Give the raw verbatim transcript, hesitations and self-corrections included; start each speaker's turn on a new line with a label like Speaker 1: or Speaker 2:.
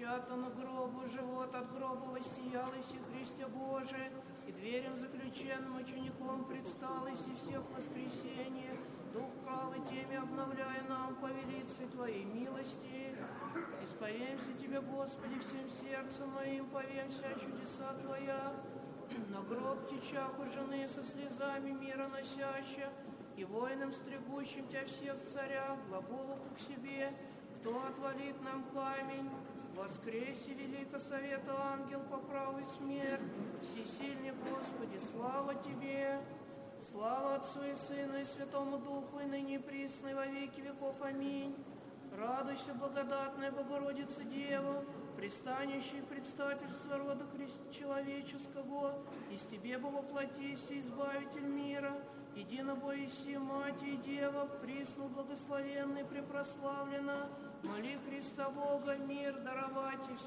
Speaker 1: запечатано гробу, живот от гроба воссиял, иси Христе Боже, и дверям заключенным учеником предстал, иси всех воскресенье, Дух правый теми обновляя нам по велице Твоей милости. Исповемся Тебе, Господи, всем сердцем моим, повемся о чудеса Твоя. На гроб течах у жены со слезами мира носяща, и воинам стригущим Тебя всех царя, глаголу к себе, кто отвалит нам камень? Воскресе велико совета ангел по правой смерть, всесильный Господи, слава Тебе! Слава Отцу и Сыну и Святому Духу, и ныне и присно, и во веки веков. Аминь. Радуйся, благодатная Богородица Дева, пристанище и предстательство рода Христа человеческого, из Тебе бы воплотися, Избавитель мира, едино Боиси, Мать и Дева, присно благословенна и препрославлена, моли Христа Бога, мир даровать.